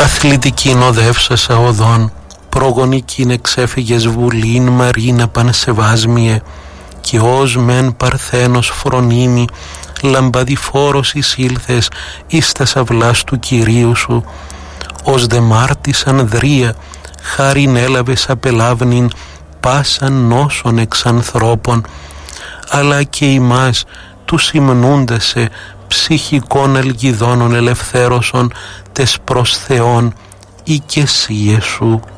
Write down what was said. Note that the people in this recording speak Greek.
Αθλητικήν οδεύσασα οδόν, προγονικήν εξέφυγες βουλήν Μαρίνα πανσεβάσμιε, και ως μεν παρθένος φρονίμη, λαμπαδιφόρος εισήλθες εις τας αυλάς του Κυρίου σου, ως δε μάρτης ανδρεία, χάριν έλαβες απελάβνην πάσαν νόσων εξ ανθρώπων, αλλά και ημάς τους υμνούντασε ψυχικών ελγιδώνων ελευθέρωσον τες προς Θεόν οικεσίες σου.